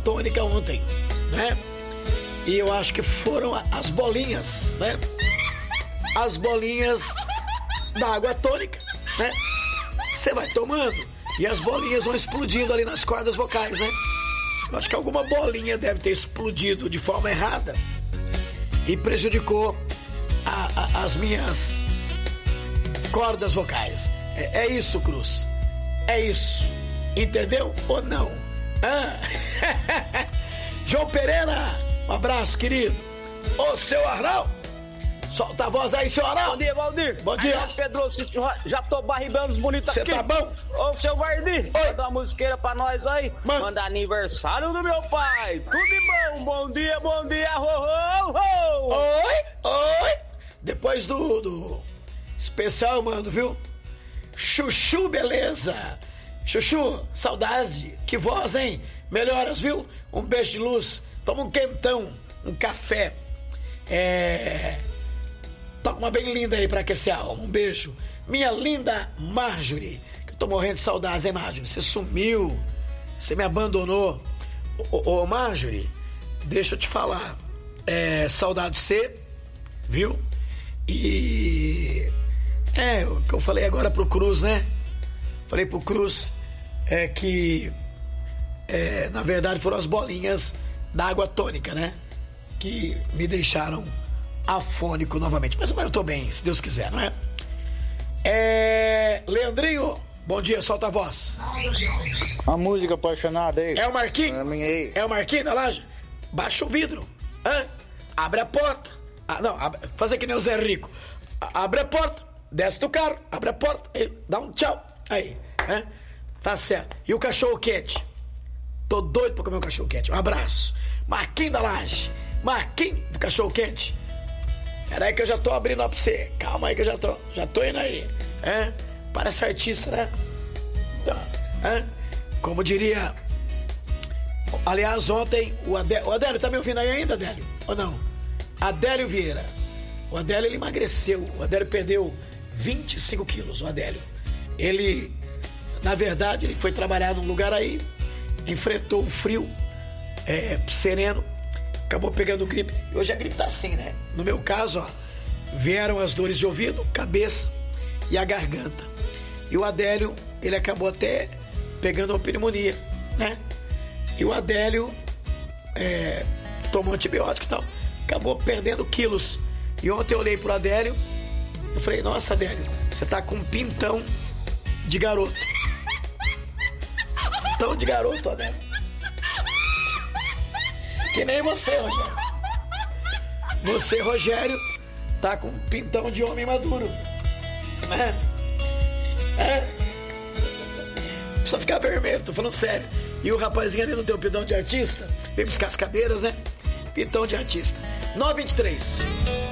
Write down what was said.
tônica ontem, né? E eu acho que foram as bolinhas, né? As bolinhas da água tônica, né? Você vai tomando e as bolinhas vão explodindo ali nas cordas vocais, né? Eu acho que alguma bolinha deve ter explodido de forma errada e prejudicou as minhas cordas vocais. É isso, Cruz. É isso. Entendeu ou não? João Pereira, um abraço, querido. Ô, seu Arnaldo, solta a voz aí, seu Arnaldo. Bom dia, Valdir. Bom dia. Aí, Pedro, já tô barribando os bonitos aqui. Você tá bom? Ô, seu Valdir, Oi. manda uma musiqueira pra nós aí. Manda aniversário do meu pai. Tudo de bom. Bom dia, ho, ho, ho. Oi. Depois do especial eu mando, viu? Chuchu, beleza. Chuchu, saudade. Que voz, hein? Melhoras, viu? Um beijo de luz. Toma um quentão, um café. Toca uma bem linda aí pra aquecer a alma. Um beijo. Minha linda Marjorie, que eu tô morrendo de saudades, hein, Marjorie? Você sumiu. Você me abandonou. Ô, Marjorie, deixa eu te falar. Saudade de você, viu? E... o que eu falei agora pro Cruz, né? Falei pro Cruz que na verdade foram as bolinhas da água tônica, né? Que me deixaram afônico novamente. Mas eu tô bem, se Deus quiser, não é? Leandrinho, bom dia, solta a voz. A música apaixonada aí. É o Marquinhos? É a minha aí. É o Marquinhos da laje? Baixa o vidro. Abre a porta. Fazer que nem o Zé Rico. Abre a porta, desce do carro, abre a porta, dá um tchau. Aí, tá certo. E o cachorro quente? Tô doido pra comer um cachorro quente. Um abraço. Marquinhos da laje. Marquinhos do cachorro quente. Peraí que eu já tô abrindo ó pra você. Calma aí que eu já tô indo aí. Parece artista, né? Como diria... Aliás, ontem o Adélio tá me ouvindo aí ainda, Adélio? Ou não? Adélio Vieira. O Adélio, ele emagreceu. O Adélio perdeu 25 quilos, o Adélio. Ele, na verdade, ele foi trabalhar num lugar aí, enfrentou um frio sereno, acabou pegando gripe. E hoje a gripe tá assim, né? No meu caso, vieram as dores de ouvido, cabeça e a garganta. E o Adélio, ele acabou até pegando uma pneumonia, né? E o Adélio tomou antibiótico e tal, acabou perdendo quilos. E ontem eu olhei pro Adélio, eu falei, nossa, Adélio, você tá com um pintão de garoto. Pintão de garoto, Adélio. Que nem você, Rogério. Você, Rogério, tá com um pintão de homem maduro. Né? Precisa ficar vermelho, tô falando sério. E o rapazinho ali no teu pintão de artista, vem buscar as cadeiras, né? Pintão de artista. 923.